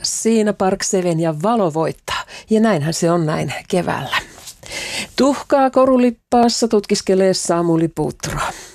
Siinä Park Seven ja valo voittaa. Ja näinhän se on näin keväällä. Tuhkaa korulippaassa tutkiskelee Samuli Putro.